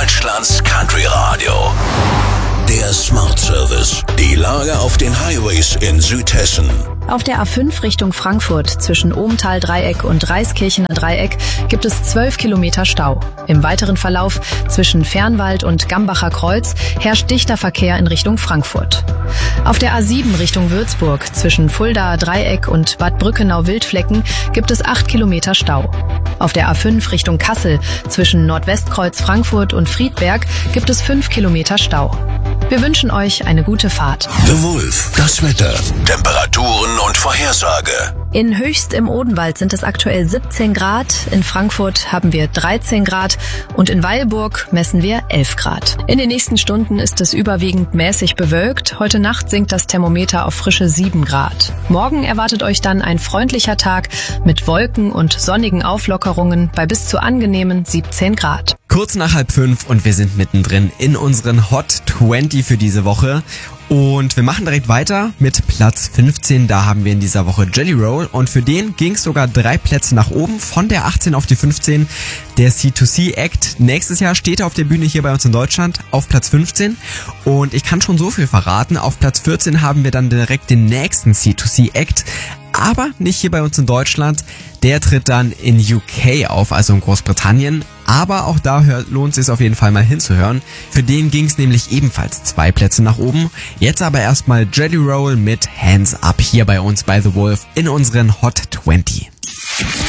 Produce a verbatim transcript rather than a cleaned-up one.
Deutschlands Country Radio. Der Smart Service. Die Lage auf den Highways in Südhessen. Auf der A fünf Richtung Frankfurt zwischen Ohmtal-Dreieck und Reiskirchener Dreieck gibt es zwölf Kilometer Stau. Im weiteren Verlauf zwischen Fernwald und Gambacher Kreuz herrscht dichter Verkehr in Richtung Frankfurt. Auf der A sieben Richtung Würzburg zwischen Fuldaer Dreieck und Bad Brückenau-Wildflecken gibt es acht Kilometer Stau. Auf der A fünf Richtung Kassel zwischen Nordwestkreuz Frankfurt und Friedberg gibt es fünf Kilometer Stau. Wir wünschen euch eine gute Fahrt. The Wolf, das Wetter, Temperaturen und Vorhersage. In Höchst im Odenwald sind es aktuell siebzehn Grad, in Frankfurt haben wir dreizehn Grad und in Weilburg messen wir elf Grad. In den nächsten Stunden ist es überwiegend mäßig bewölkt. Heute Nacht sinkt das Thermometer auf frische sieben Grad. Morgen erwartet euch dann ein freundlicher Tag mit Wolken und sonnigen Auflockerungen bei bis zu angenehmen siebzehn Grad. Kurz nach halb fünf und wir sind mittendrin in unseren Hot zwanzig für diese Woche. Und wir machen direkt weiter mit Platz fünfzehn. Da haben wir in dieser Woche Jelly Roll und für den ging es sogar drei Plätze nach oben, von der achtzehn auf die fünfzehn. Der C zwei C Act. Nächstes Jahr steht er auf der Bühne hier bei uns in Deutschland auf Platz fünfzehn. Und ich kann schon so viel verraten. Auf Platz vierzehn haben wir dann direkt den nächsten C zwei C Act. Aber nicht hier bei uns in Deutschland. Der tritt dann in U K auf, also in Großbritannien. Aber auch da hört, lohnt es sich auf jeden Fall mal hinzuhören. Für den ging es nämlich ebenfalls zwei Plätze nach oben. Jetzt aber erstmal Jelly Roll mit Hands Up hier bei uns bei The Wolf in unseren Hot zwanzig.